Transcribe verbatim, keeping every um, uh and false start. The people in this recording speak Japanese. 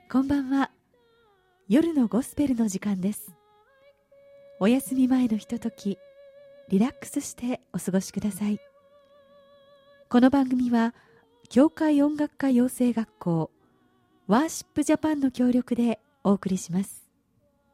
こんばんは。夜のゴスペルの時間です。お休み前のひととき、リラックスしてお過ごしください。この番組は教会音楽家養成学校ワーシップジャパンの協力でお送りします。